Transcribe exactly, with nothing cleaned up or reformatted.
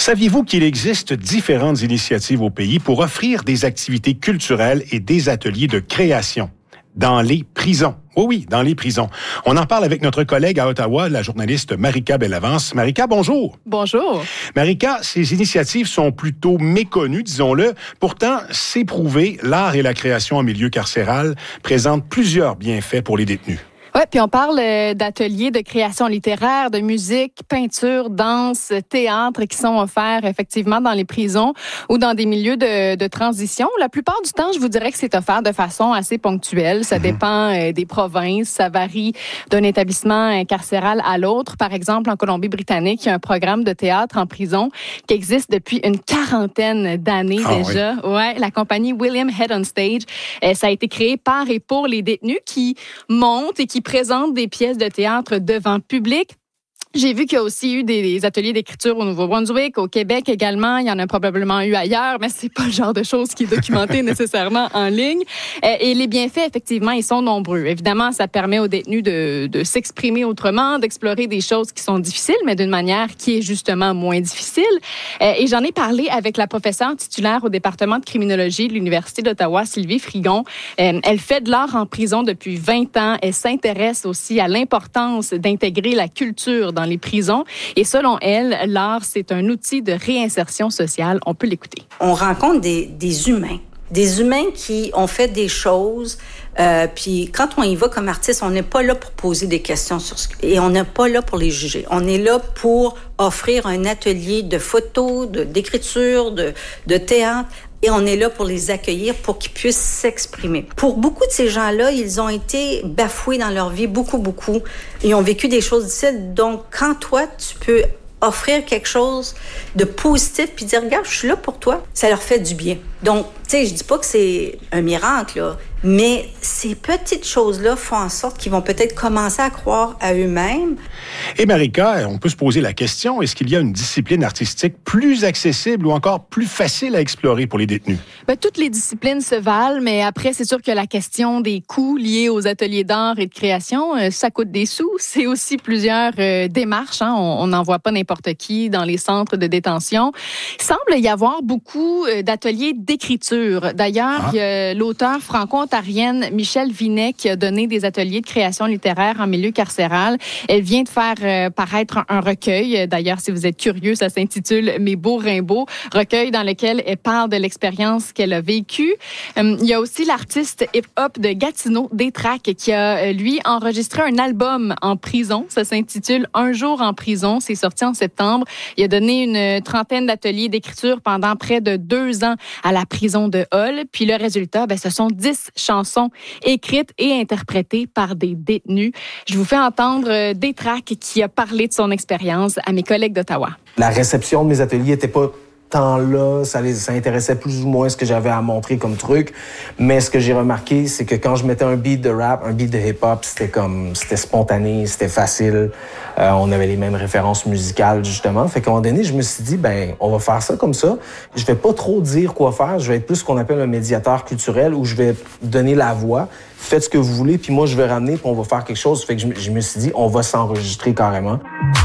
Saviez-vous qu'il existe différentes initiatives au pays pour offrir des activités culturelles et des ateliers de création dans les prisons? Oui, oui, dans les prisons. On en parle avec notre collègue à Ottawa, la journaliste Marika Bellavance. Marika, bonjour. Bonjour. Marika, ces initiatives sont plutôt méconnues, disons-le. Pourtant, c'est prouvé, l'art et la création en milieu carcéral présentent plusieurs bienfaits pour les détenus. Oui, puis on parle euh, d'ateliers de création littéraire, de musique, peinture, danse, théâtre qui sont offerts effectivement dans les prisons ou dans des milieux de, de transition. La plupart du temps, je vous dirais que c'est offert de façon assez ponctuelle. Ça mm-hmm. dépend euh, des provinces, ça varie d'un établissement carcéral à l'autre. Par exemple, en Colombie-Britannique, il y a un programme de théâtre en prison qui existe depuis une quarantaine d'années ah, déjà. Oui. Ouais, la compagnie William Head on Stage, euh, ça a été créé par et pour les détenus qui montent et qui présente des pièces de théâtre devant public. J'ai vu qu'il y a aussi eu des, des ateliers d'écriture au Nouveau-Brunswick, au Québec également. Il y en a probablement eu ailleurs, mais c'est pas le genre de choses qui est documenté nécessairement en ligne. Euh, et les bienfaits, effectivement, ils sont nombreux. Évidemment, ça permet aux détenus de, de s'exprimer autrement, d'explorer des choses qui sont difficiles, mais d'une manière qui est justement moins difficile. Euh, et j'en ai parlé avec la professeure titulaire au département de criminologie de l'Université d'Ottawa, Sylvie Frigon. Euh, elle fait de l'art en prison depuis vingt ans. Elle s'intéresse aussi à l'importance d'intégrer la culture dans dans les prisons. Et selon elle, l'art, c'est un outil de réinsertion sociale. On peut l'écouter. On rencontre des, des humains, des humains qui ont fait des choses. Euh, puis quand on y va comme artiste, on n'est pas là pour poser des questions sur ce, et on n'est pas là pour les juger. On est là pour offrir un atelier de photos, de, d'écriture, de, de théâtre. Et on est là pour les accueillir, pour qu'ils puissent s'exprimer. Pour beaucoup de ces gens-là, ils ont été bafoués dans leur vie, beaucoup, beaucoup. Ils ont vécu des choses difficiles. Donc, quand toi, tu peux offrir quelque chose de positif puis dire, regarde, je suis là pour toi, ça leur fait du bien. Donc, tu sais, je dis pas que c'est un miracle, là, mais ces petites choses-là font en sorte qu'ils vont peut-être commencer à croire à eux-mêmes. Et Marika, on peut se poser la question, est-ce qu'il y a une discipline artistique plus accessible ou encore plus facile à explorer pour les détenus? Bien, toutes les disciplines se valent, mais après, c'est sûr que la question des coûts liés aux ateliers d'art et de création, euh, ça coûte des sous. C'est aussi plusieurs euh, démarches. Hein. On n'envoie pas n'importe qui dans les centres de détention. Il semble y avoir beaucoup euh, d'ateliers d'écriture. D'ailleurs, ah. il y a l'auteur franco-ontarienne Michèle Vinet qui a donné des ateliers de création littéraire en milieu carcéral. Elle vient de faire euh, paraître un, un recueil. D'ailleurs, si vous êtes curieux, ça s'intitule « Mes beaux Rimbaud », recueil dans lequel elle parle de l'expérience qu'elle a vécue. Euh, il y a aussi l'artiste hip-hop de Gatineau, Détrac, qui a, lui, enregistré un album en prison. Ça s'intitule « Un jour en prison ». C'est sorti en septembre. Il a donné une trentaine d'ateliers d'écriture pendant près de deux ans à la prison de Hull. Puis le résultat, ben, ce sont dix chansons écrites et interprétées par des détenus. Je vous fais entendre Détrac qui a parlé de son expérience à mes collègues d'Ottawa. La réception de mes ateliers n'était pas tant là, ça, les, ça intéressait plus ou moins ce que j'avais à montrer comme truc. Mais ce que j'ai remarqué, c'est que quand je mettais un beat de rap, un beat de hip-hop, c'était comme, c'était spontané, c'était facile. Euh, on avait les mêmes références musicales, justement. Fait qu'à un moment donné, je me suis dit, ben, on va faire ça comme ça. Je vais pas trop dire quoi faire. Je vais être plus ce qu'on appelle un médiateur culturel où je vais donner la voix. Faites ce que vous voulez, puis moi, je vais ramener, puis on va faire quelque chose. Fait que je, je me suis dit, on va s'enregistrer carrément.